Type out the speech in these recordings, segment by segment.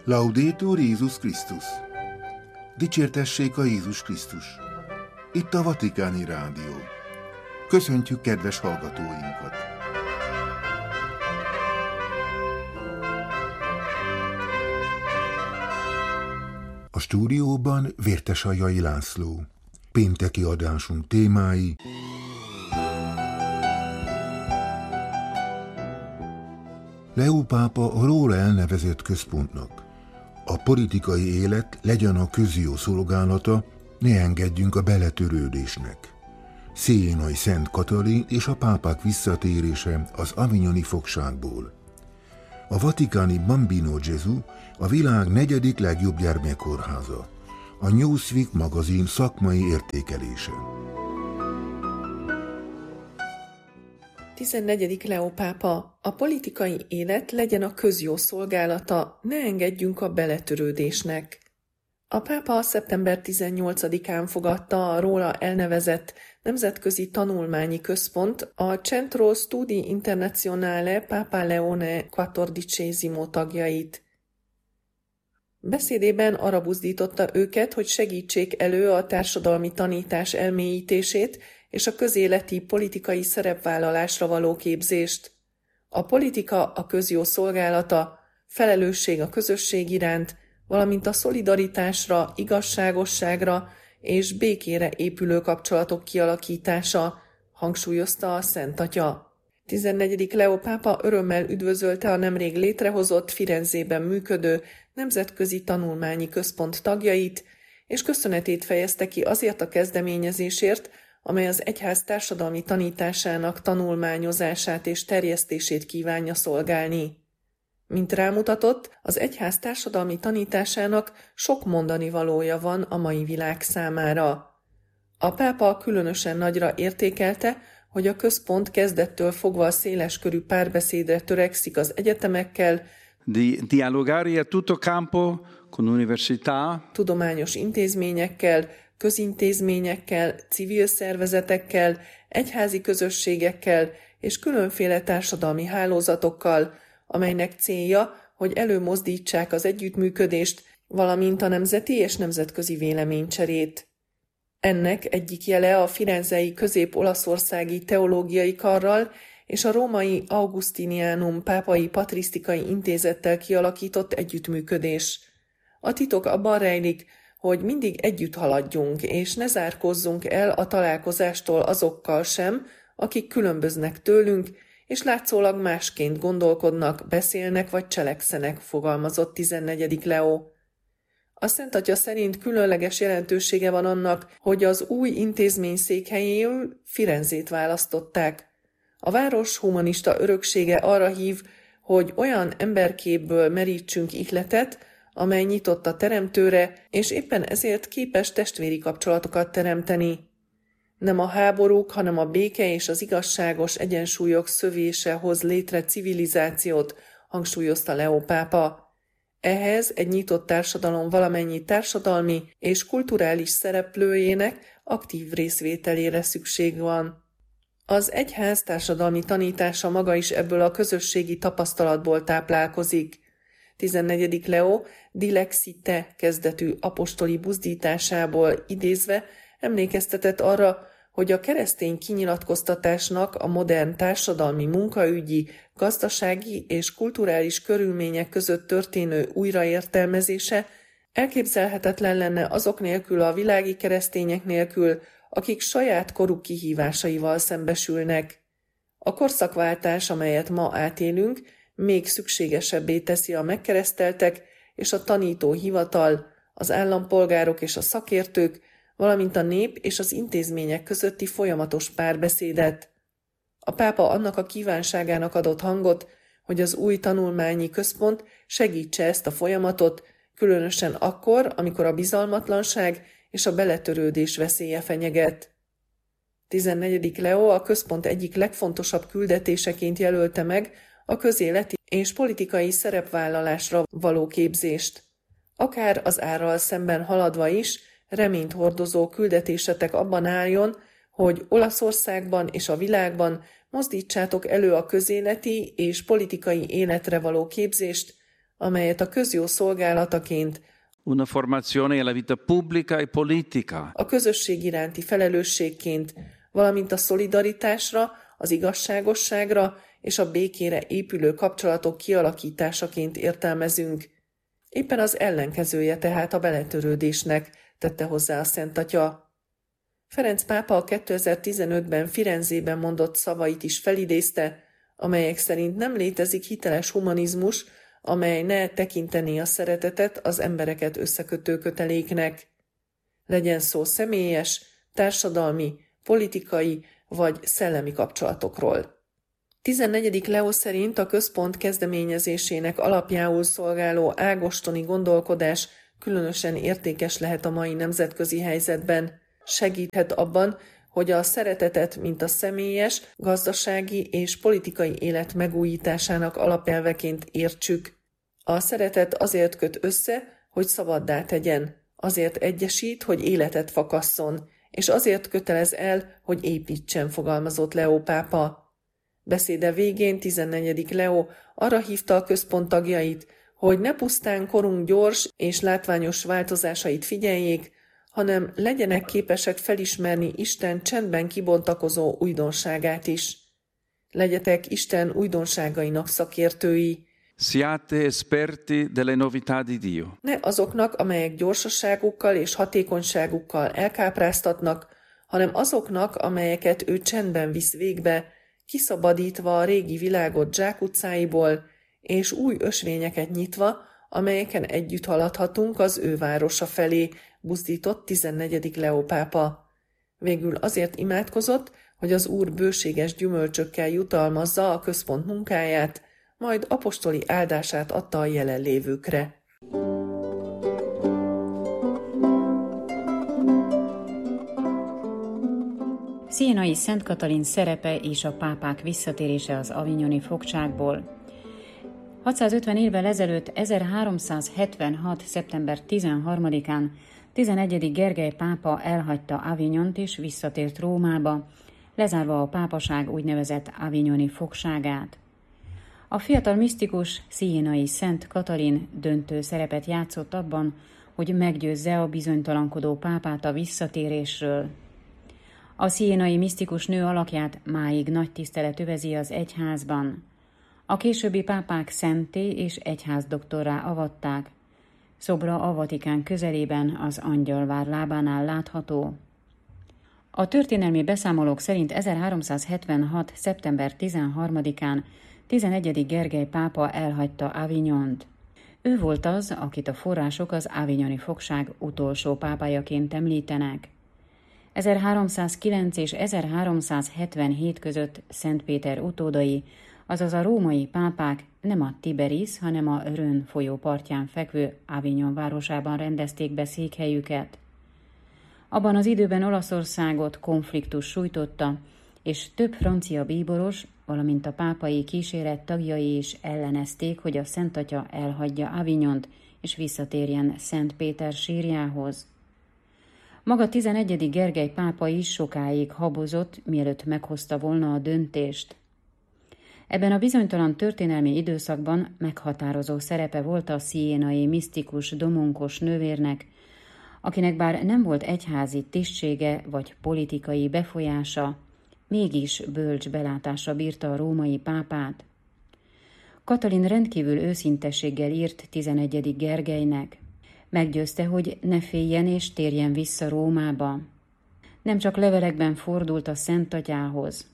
Laudetur Jézus Krisztus! Dicsértessék a Jézus Krisztus! Itt a Vatikáni Rádió. Köszöntjük kedves hallgatóinkat! A stúdióban Vértesajjai László. Pénteki adásunk témái: Leó pápa a róla elnevezett központnak: a politikai élet legyen a közjó szolgálata, ne engedjünk a beletörődésnek. Sienai Szent Katalin és a pápák visszatérése az avignoni fogságból. A vatikáni Bambino Gesù a világ 4. legjobb gyermekkórháza. A Newsweek magazin szakmai értékelése. 14. Leó pápa: a politikai élet legyen a közjó szolgálata, ne engedjünk a beletörődésnek. A pápa szeptember 18-án fogadta a róla elnevezett nemzetközi tanulmányi központ, a Centro Studi Internazionale Papa Leone XIV tagjait. Beszédében arra buzdította őket, hogy segítsék elő a társadalmi tanítás elmélyítését és a közéleti politikai szerepvállalásra való képzést. A politika a közjó szolgálata, felelősség a közösség iránt, valamint a szolidaritásra, igazságosságra és békére épülő kapcsolatok kialakítása, hangsúlyozta a Szent Atya. 14. Leó pápa örömmel üdvözölte a nemrég létrehozott, Firenzében működő nemzetközi tanulmányi központ tagjait, és köszönetét fejezte ki azért a kezdeményezésért, amely az egyház társadalmi tanításának tanulmányozását és terjesztését kívánja szolgálni. Mint rámutatott, az egyház társadalmi tanításának sok mondanivalója van a mai világ számára. A pápa különösen nagyra értékelte, hogy a központ kezdettől fogva széleskörű párbeszédre törekszik az egyetemekkel, di dialogare a tutto campo con università, tudományos intézményekkel, közintézményekkel, civil szervezetekkel, egyházi közösségekkel és különféle társadalmi hálózatokkal, amelynek célja, hogy előmozdítsák az együttműködést, valamint a nemzeti és nemzetközi véleménycserét. Ennek egyik jele a firenzei közép-olaszországi teológiai karral és a római Augustinianum pápai patrisztikai intézettel kialakított együttműködés. A titok abban rejlik, hogy mindig együtt haladjunk, és ne zárkózzunk el a találkozástól azokkal sem, akik különböznek tőlünk, és látszólag másként gondolkodnak, beszélnek vagy cselekszenek, fogalmazott 14. Leó. A Szent Atya szerint különleges jelentősége van annak, hogy az új intézmény székhelyéül Firenzét választották. A város humanista öröksége arra hív, hogy olyan emberképből merítsünk ihletet, amely nyitott a Teremtőre, és éppen ezért képes testvéri kapcsolatokat teremteni. Nem a háborúk, hanem a béke és az igazságos egyensúlyok szövése hoz létre civilizációt, hangsúlyozta Leó pápa. Ehhez egy nyitott társadalom valamennyi társadalmi és kulturális szereplőjének aktív részvételére szükség van. Az egyház társadalmi tanítása maga is ebből a közösségi tapasztalatból táplálkozik. 14. Leó Dilexite kezdetű apostoli buzdításából idézve emlékeztetett arra, hogy a keresztény kinyilatkoztatásnak a modern társadalmi, munkaügyi, gazdasági és kulturális körülmények között történő újraértelmezése elképzelhetetlen lenne azok nélkül, a világi keresztények nélkül, akik saját koruk kihívásaival szembesülnek. A korszakváltás, amelyet ma átélünk, még szükségesebbé teszi a megkereszteltek és a tanító hivatal, az állampolgárok és a szakértők, valamint a nép és az intézmények közötti folyamatos párbeszédet. A pápa annak a kívánságának adott hangot, hogy az új tanulmányi központ segítse ezt a folyamatot, különösen akkor, amikor a bizalmatlanság és a beletörődés veszélye fenyeget. 14. Leó a központ egyik legfontosabb küldetéseként jelölte meg a közéleti és politikai szerepvállalásra való képzést. Akár az árral szemben haladva is, reményt hordozó küldetésetek abban álljon, hogy Olaszországban és a világban mozdítsátok elő a közéleti és politikai életre való képzést, amelyet a közjó szolgálataként, una formazione alla vita pubblica e politica, a közösség iránti felelősségként, valamint a szolidaritásra, az igazságosságra és a békére épülő kapcsolatok kialakításaként értelmezünk. Éppen az ellenkezője tehát a beletörődésnek, tette hozzá a Szent Atya. Ferenc pápa a 2015-ben Firenzében mondott szavait is felidézte, amelyek szerint nem létezik hiteles humanizmus, amely ne tekintené a szeretetet az embereket összekötő köteléknek. Legyen szó személyes, társadalmi, politikai vagy szellemi kapcsolatokról. 14. Leó szerint a központ kezdeményezésének alapjául szolgáló ágostoni gondolkodás különösen értékes lehet a mai nemzetközi helyzetben. Segíthet abban, hogy a szeretetet, mint a személyes, gazdasági és politikai élet megújításának alapelveként értsük. A szeretet azért köt össze, hogy szabaddá tegyen, azért egyesít, hogy életet fakasszon, és azért kötelez el, hogy építsen, fogalmazott Leó pápa. Beszéde végén 14. Leó arra hívta a központ tagjait, hogy ne pusztán korunk gyors és látványos változásait figyeljék, hanem legyenek képesek felismerni Isten csendben kibontakozó újdonságát is. Legyetek Isten újdonságainak szakértői. siate esperti delle novità di Dio. Ne azoknak, amelyek gyorsaságukkal és hatékonyságukkal elkápráztatnak, hanem azoknak, amelyeket ő csendben visz végbe, kiszabadítva a régi világot zsákutcáiból, és új ösvényeket nyitva, amelyeken együtt haladhatunk az ő városa felé, buzdított 14. Leó pápa. Végül azért imádkozott, hogy az Úr bőséges gyümölcsökkel jutalmazza a központ munkáját, majd apostoli áldását adta a jelenlévőkre. Sienai Szent Katalin szerepe és a pápák visszatérése az avignoni fogságból. 650 évvel ezelőtt, 1376. szeptember 13-án 11. Gergely pápa elhagyta Avignont és visszatért Rómába, lezárva a pápaság úgynevezett avignoni fogságát. A fiatal misztikus Sienai Szent Katalin döntő szerepet játszott abban, hogy meggyőzze a bizonytalankodó pápát a visszatérésről. A sienai misztikus nő alakját máig nagy tisztelet övezi az egyházban. A későbbi pápák szentté és egyházdoktorrá avatták. Szobra a Vatikán közelében az Angyalvár lábánál látható. A történelmi beszámolók szerint 1376. szeptember 13-án 11. Gergely pápa elhagyta Avignont. Ő volt az, akit a források az avignoni fogság utolsó pápájaként említenek. 1309 és 1377 között Szent Péter utódai, azaz a római pápák nem a Tiberis, hanem a Rhön folyó partján fekvő Avignon városában rendezték be székhelyüket. Abban az időben Olaszországot konfliktus sújtotta, és több francia bíboros, valamint a pápai kíséret tagjai is ellenezték, hogy a Szent Atya elhagyja Avignont és visszatérjen Szent Péter sírjához. Maga 11. Gergely pápa is sokáig habozott, mielőtt meghozta volna a döntést. Ebben a bizonytalan történelmi időszakban meghatározó szerepe volt a sienai misztikus domonkos nővérnek, akinek bár nem volt egyházi tisztsége vagy politikai befolyása, mégis bölcs belátásra bírta a római pápát. Katalin rendkívül őszintességgel írt 11. Gergelynek. Meggyőzte, hogy ne féljen és térjen vissza Rómába. Nem csak levelekben fordult a Szent Atyához.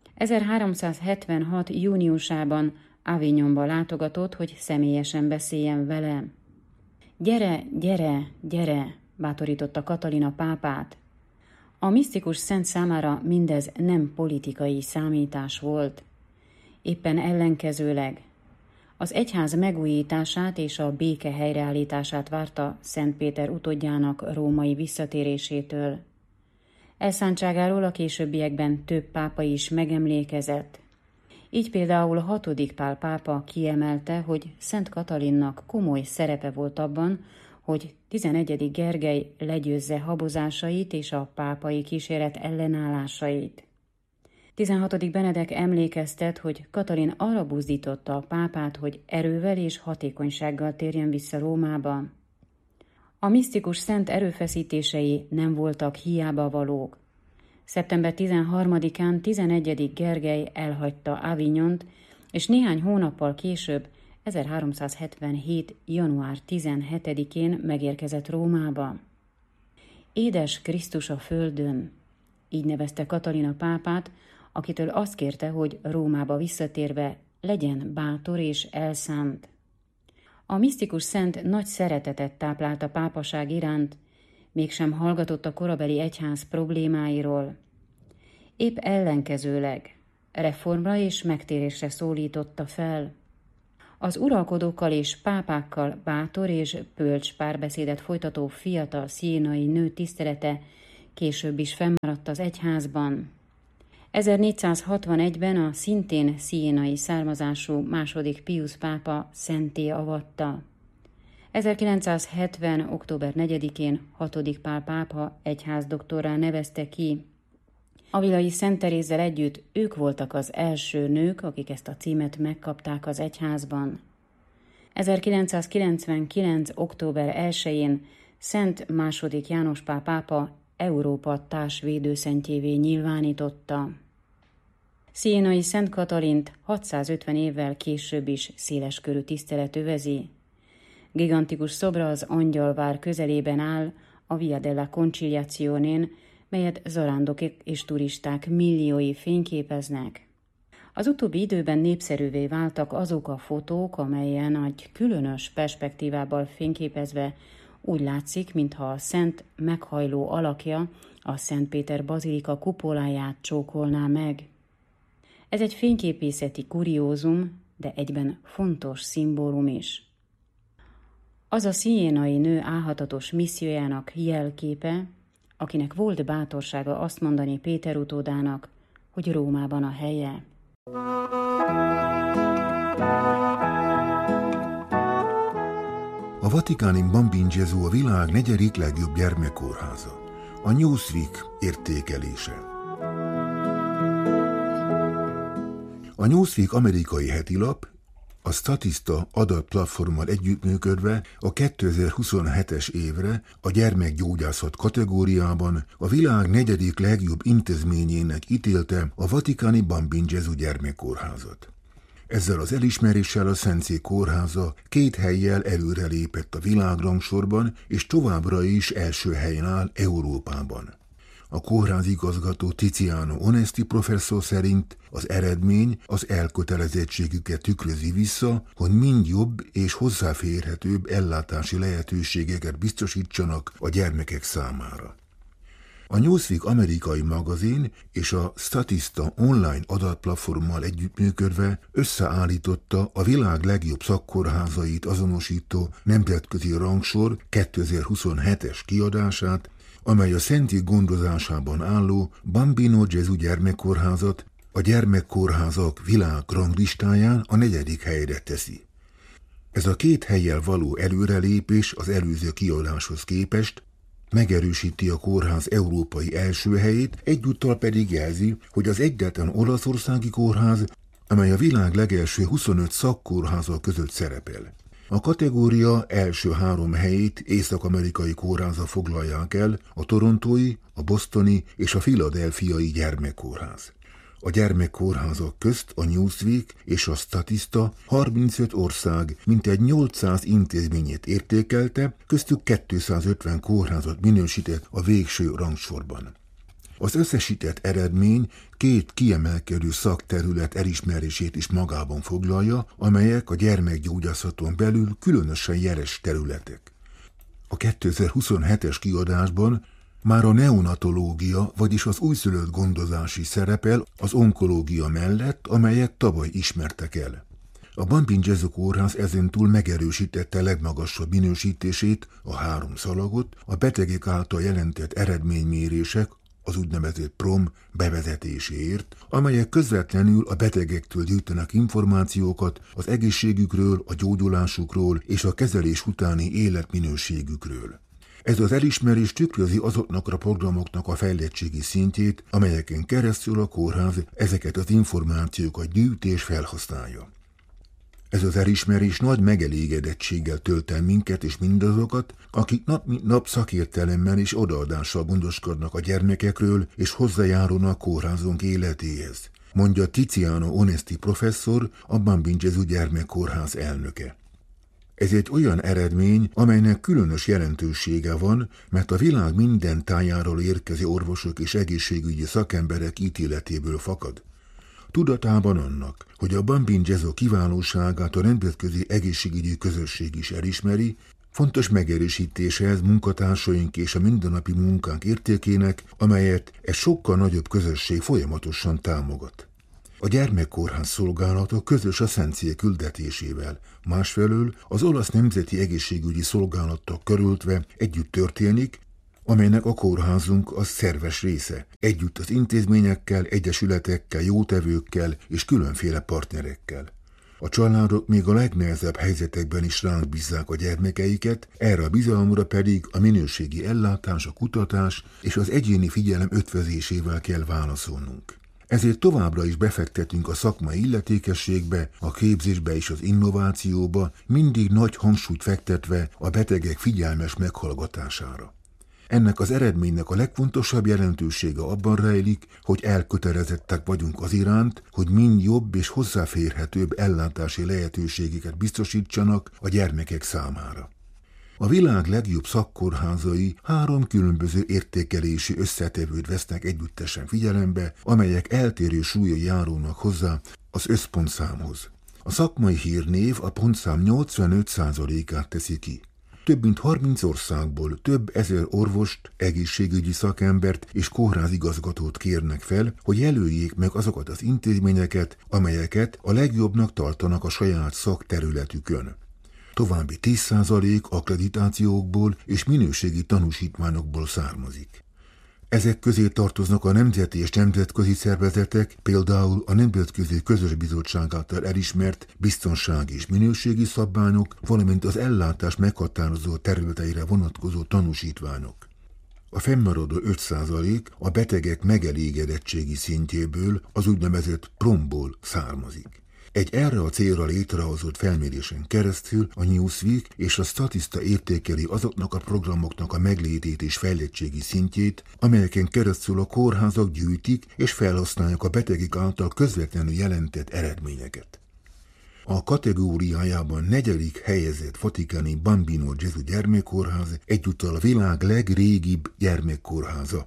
1376. júniusában Avignonba látogatott, hogy személyesen beszéljen vele. Gyere, gyere, gyere, bátorította Katalin a pápát. A misztikus szent számára mindez nem politikai számítás volt. Éppen ellenkezőleg. Az egyház megújítását és a béke helyreállítását várta Szent Péter utódjának római visszatérésétől. Elszántságáról a későbbiekben több pápa is megemlékezett. Így például 6. Pál pápa kiemelte, hogy Szent Katalinnak komoly szerepe volt abban, hogy 11. Gergely legyőzze habozásait és a pápai kíséret ellenállásait. 16. Benedek emlékeztet, hogy Katalin arra buzdította a pápát, hogy erővel és hatékonysággal térjen vissza Rómába. A misztikus szent erőfeszítései nem voltak hiába valók. Szeptember 13-án 11. Gergely elhagyta Avignont, és néhány hónappal később, 1377. január 17-én megérkezett Rómába. Édes Krisztus a földön, így nevezte Katalin a pápát, akitől azt kérte, hogy Rómába visszatérve legyen bátor és elszánt. A misztikus szent nagy szeretetet táplált a pápaság iránt, mégsem hallgatott a korabeli egyház problémáiról. Épp ellenkezőleg reformra és megtérésre szólította fel. Az uralkodókkal és pápákkal bátor és bölcs párbeszédet folytató fiatal sziénai nő tisztelete később is fennmaradt az egyházban. 1461-ben a szintén sziénai származású II. Piusz pápa szentté avatta. 1970. október 4-én 6. Pál pápa egyházdoktorrá nevezte ki. Avilai Szent Terézzel együtt ők voltak az első nők, akik ezt a címet megkapták az egyházban. 1999. október 1-én Szent II. János Pál pápa Európa társvédőszentjévé nyilvánította. Sziénai Szent Katalint 650 évvel később is széleskörű tisztelet övezi. Gigantikus szobra az Angyalvár közelében áll, a Via della Conciliationén, melyet zarándokok és turisták milliói fényképeznek. Az utóbbi időben népszerűvé váltak azok a fotók, amelyen egy különös perspektívával fényképezve úgy látszik, mintha a szent meghajló alakja a Szent Péter bazilika kupoláját csókolná meg. Ez egy fényképészeti kuriózum, de egyben fontos szimbólum is. Az a sziénai nő álhatatos missziójának jelképe, akinek volt bátorsága azt mondani Péter utódának, hogy Rómában a helye. A vatikáni Bambino Gesù a világ 4. legjobb gyermekkórháza. A Newsweek értékelése. A Newsweek amerikai hetilap a Statista adatplatformmal együttműködve a 2027-es évre a gyermekgyógyászat kategóriában a világ 4. legjobb intézményének ítélte a vatikáni Bambino Gesù gyermekkórházat. Ezzel az elismeréssel a Szentszék kórháza 2 hellyel előrelépett a világrangsorban, és továbbra is első helyen áll Európában. A kórház igazgató Tiziano Onesti professzor szerint az eredmény az elkötelezettségüket tükrözi vissza, hogy mind jobb és hozzáférhetőbb ellátási lehetőségeket biztosítsanak a gyermekek számára. A Newsweek amerikai magazin és a Statista online adatplatformmal együttműködve összeállította a világ legjobb szakkórházait azonosító nemzetközi rangsor 2027-es kiadását, amely a Szentszék gondozásában álló Bambino Gesù gyermekkórházat a gyermekkórházak világranglistáján a 4. helyre teszi. Ez a 2 hellyel való előrelépés az előző kiadáshoz képest megerősíti a kórház európai első helyét, egyúttal pedig jelzi, hogy az egyetlen olaszországi kórház, amely a világ legelső 25 szakkórháza között szerepel. A kategória első 3 helyét észak-amerikai kórháza foglalják el, a torontói, a bostoni és a philadelphiai gyermekkórház. A gyermekkórházak közt a Newsweek és a Statista 35 ország mintegy 800 intézményét értékelte, köztük 250 kórházat minősített a végső rangsorban. Az összesített eredmény 2 kiemelkedő szakterület elismerését is magában foglalja, amelyek a gyermekgyógyászaton belül különösen jeles területek. A 2027-es kiadásban már a neonatológia, vagyis az újszülött gondozási szerepel az onkológia mellett, amelyet tavaly ismertek el. A Bambino Gesù kórház ezentúl megerősítette legmagasabb minősítését, a 3 szalagot, a betegek által jelentett eredménymérések, az úgynevezett PROM bevezetéséért, amelyek közvetlenül a betegektől gyűjtenek információkat az egészségükről, a gyógyulásukról és a kezelés utáni életminőségükről. Ez az elismerés tükrözi azoknak a programoknak a fejlettségi szintjét, amelyeken keresztül a kórház ezeket az információkat gyűjt és felhasználja. Ez az elismerés nagy megelégedettséggel tölt el minket és mindazokat, akik nap mint nap szakértelemmel és odaadással gondoskodnak a gyermekekről és hozzájárulnak a kórházunk életéhez, mondja Tiziano Onesti professzor, a Bambino Gesù gyermekkórház elnöke. Ez egy olyan eredmény, amelynek különös jelentősége van, mert a világ minden tájáról érkező orvosok és egészségügyi szakemberek ítéletéből fakad. Tudatában annak, hogy a Bambino Gesù kiválóságát a nemzetközi egészségügyi közösség is elismeri, fontos megerősítése ez munkatársaink és a mindennapi munkánk értékének, amelyet egy sokkal nagyobb közösség folyamatosan támogat. A gyermekkórház szolgálata közös a Szentszék küldetésével, másfelől az olasz nemzeti egészségügyi szolgálattal körültve együtt történik, amelynek a kórházunk az szerves része, együtt az intézményekkel, egyesületekkel, jótevőkkel és különféle partnerekkel. A családok még a legnehezebb helyzetekben is ránk bízzák a gyermekeiket, erre a bizalomra pedig a minőségi ellátás, a kutatás és az egyéni figyelem ötvözésével kell válaszolnunk. Ezért továbbra is befektetünk a szakmai illetékességbe, a képzésbe és az innovációba, mindig nagy hangsúlyt fektetve a betegek figyelmes meghallgatására. Ennek az eredménynek a legfontosabb jelentősége abban rejlik, hogy elkötelezettek vagyunk az iránt, hogy mind jobb és hozzáférhetőbb ellátási lehetőségeket biztosítsanak a gyermekek számára. A világ legjobb szakkórházai 3 különböző értékelési összetevőt vesznek együttesen figyelembe, amelyek eltérő súlya járulnak hozzá az összpontszámhoz. A szakmai hírnév a pontszám 85%-át teszi ki. Több mint 30 országból több ezer orvost, egészségügyi szakembert és kórházigazgatót kérnek fel, hogy jelöljék meg azokat az intézményeket, amelyeket a legjobbnak tartanak a saját szakterületükön. További 10% akkreditációkból és minőségi tanúsítványokból származik. Ezek közé tartoznak a nemzeti és nemzetközi szervezetek, például a Nemzetközi Közös Bizottság által elismert biztonsági és minőségi szabványok, valamint az ellátás meghatározó területeire vonatkozó tanúsítványok. A fennmaradó 5% a betegek megelégedettségi szintjéből, az úgynevezett PROM-ból származik. Egy erre a célra létrehozott felmérésen keresztül a Newsweek és a Statista értékeli azoknak a programoknak a meglétét és fejlettségi szintjét, amelyeken keresztül a kórházak gyűjtik és felhasználják a betegek által közvetlenül jelentett eredményeket. A kategóriájában 4. helyezett vatikáni Bambino Gesù gyermekkórház egyúttal a világ legrégibb gyermekkórháza.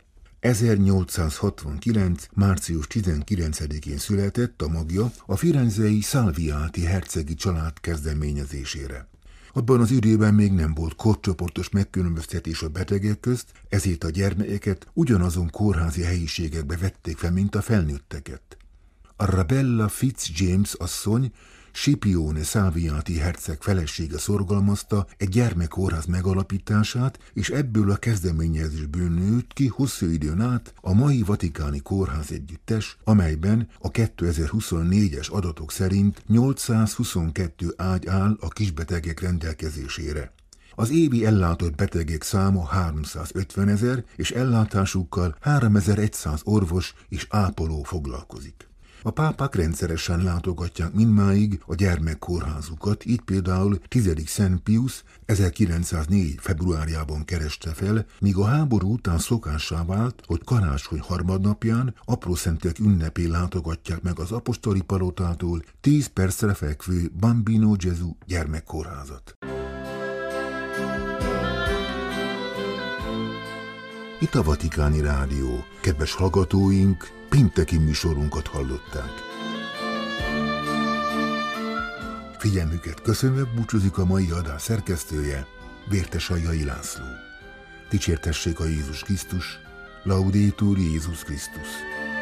1869. március 19-én született a magja a firenzei Salviati hercegi család kezdeményezésére. Abban az időben még nem volt korcsoportos megkülönböztetés a betegek közt, ezért a gyermekeket ugyanazon kórházi helyiségekbe vették fel, mint a felnőtteket. Arabella Fitzjames asszony, Scipione Salviati herceg felesége szorgalmazta egy gyermekkórház megalapítását, és ebből a kezdeményezésből nőtt ki hosszú időn át a mai vatikáni kórház együttes, amelyben a 2024-es adatok szerint 822 ágy áll a kisbetegek rendelkezésére. Az évi ellátott betegek száma 350 000, és ellátásukkal 3100 orvos és ápoló foglalkozik. A pápák rendszeresen látogatják mindmáig a gyermekkórházukat, így például 10. Szent Pius 1904. februárjában kereste fel, míg a háború után szokássá vált, hogy karácsony harmadnapján, aprószentek ünnepén látogatják meg az apostoli palotától 10 percre fekvő Bambino Gesù gyermekkórházat. Itt a Vatikáni Rádió. Kedves hallgatóink, pénteki műsorunkat hallották. Figyelmüket köszönve búcsúzik a mai adás szerkesztője, Vértes Aljai László. Dicsértessék a Jézus Krisztus, Laudetur Jézus Krisztus.